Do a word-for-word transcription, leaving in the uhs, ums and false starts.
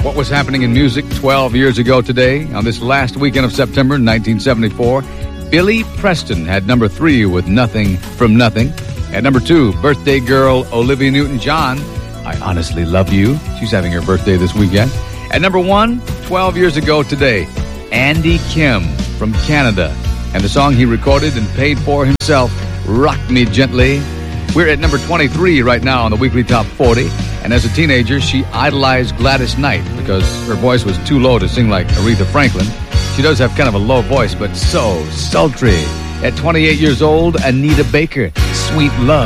What was happening in music twelve years ago today? On this last weekend of September nineteen seventy-four, Billy Preston had number three with Nothing from Nothing. At number two, birthday girl Olivia Newton-John, I Honestly Love You. She's having her birthday this weekend. At number one, twelve years ago today, Andy Kim from Canada. And the song he recorded and paid for himself, Rock Me Gently. We're at number twenty-three right now on the Weekly Top forty. And as a teenager, she idolized Gladys Knight because her voice was too low to sing like Aretha Franklin. She does have kind of a low voice, but so sultry. At twenty-eight years old, Anita Baker, Sweet Love.